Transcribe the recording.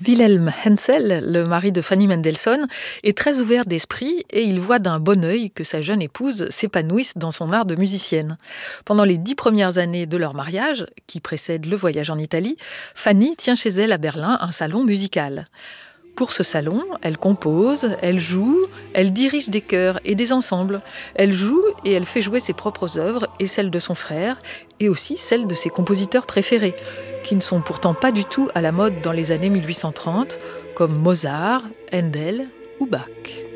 Wilhelm Hensel, le mari de Fanny Mendelssohn, est très ouvert d'esprit et il voit d'un bon œil que sa jeune épouse s'épanouisse dans son art de musicienne. Pendant les 10 premières années de leur mariage, qui précèdent le voyage en Italie, Fanny tient chez elle à Berlin un salon musical. Pour ce salon, elle compose, elle joue, elle dirige des chœurs et des ensembles. Elle joue et elle fait jouer ses propres œuvres et celles de son frère, et aussi celles de ses compositeurs préférés, qui ne sont pourtant pas du tout à la mode dans les années 1830, comme Mozart, Handel ou Bach.